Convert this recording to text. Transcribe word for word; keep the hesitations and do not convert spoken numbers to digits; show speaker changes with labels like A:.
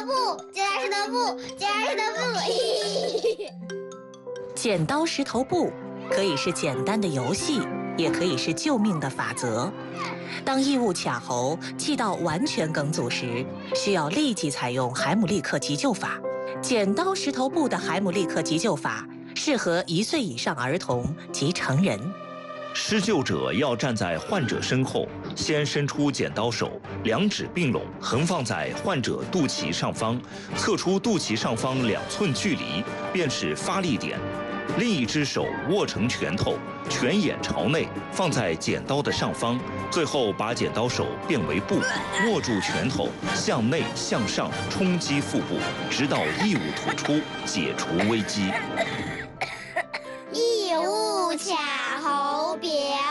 A: 布，剪刀石头布，剪刀石头布。
B: 剪刀石头布可以是简单的游戏，也可以是救命的法则。当异物卡喉、气道完全梗阻时，需要立即采用海姆立克急救法。剪刀石头布的海姆立克急救法适合一岁以上儿童及成人。
C: 施救者要站在患者身后，先伸出剪刀手，两指并拢，横放在患者肚脐上方，测出肚脐上方两寸距离，便是发力点。另一只手握成拳头，拳眼朝内，放在剪刀的上方，最后把剪刀手变为布，握住拳头，向内向上冲击腹部，直到异物吐出，解除危机。
A: 异物卡喉别